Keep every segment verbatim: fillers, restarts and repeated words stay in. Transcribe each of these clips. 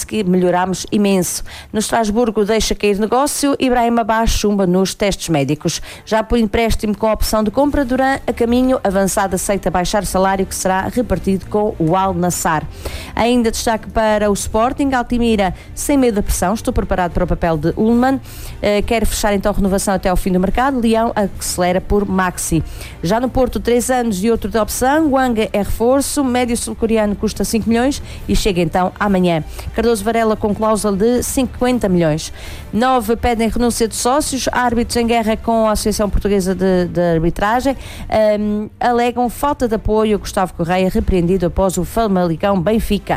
disse que melhorámos imenso. No Estrasburgo deixa cair negócio e Brahim chumba nos testes médicos. Já por empréstimo com opção de compra, Duran a caminho, avançado aceita baixar salário que será repartido com o Al Nassr. Ainda destaque para o Sporting, Altimira sem medo da pressão, estou preparado para o papel de Ullmann, uh, quer fechar então renovação até ao fim do mercado. Leão acelera por Maxi. Já no Porto, três anos e outro de opção, Wanga é reforço, médio sul-coreano custa cinco milhões e chega então amanhã. Cardoso Varela com cláusula de cinquenta milhões. Nove pedem renúncia de sócios, árbitros em guerra com a Associação Portuguesa de, de Arbitragem, um, alegam falta de apoio. Gustavo Correia repreendido após o Famalicão Benfica.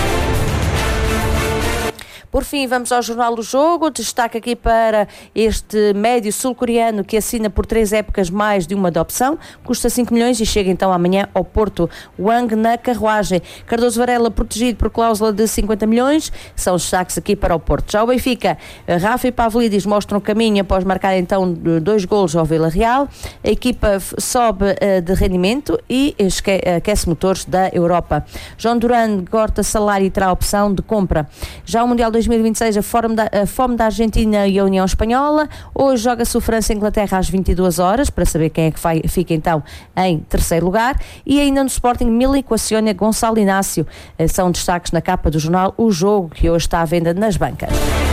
Por fim, vamos ao Jornal do Jogo. Destaque aqui para este médio sul-coreano que assina por três épocas mais de uma de opção. Custa cinco milhões e chega então amanhã ao Porto. Wang na carruagem. Cardoso Varela protegido por cláusula de cinquenta milhões. São os destaques aqui para o Porto. Já o Benfica, Rafa e Pavlidis mostram o caminho após marcar então dois golos ao Vila Real. A equipa sobe uh, de rendimento e aquece motores da Europa. João Duran corta salário e terá a opção de compra. Já o Mundial dois mil e vinte e seis, a fome, da, a fome da Argentina e a União Espanhola. Hoje joga-se o França e Inglaterra às vinte e duas horas, para saber quem é que vai, fica então em terceiro lugar. E ainda no Sporting, Mila Equaciona, Gonçalo Inácio. São destaques na capa do jornal O Jogo, que hoje está à venda nas bancas.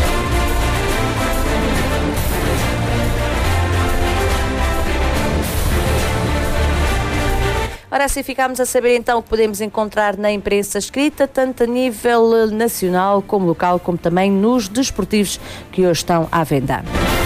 Ora, assim ficámos a saber então o que podemos encontrar na imprensa escrita, tanto a nível nacional como local, como também nos desportivos que hoje estão à venda.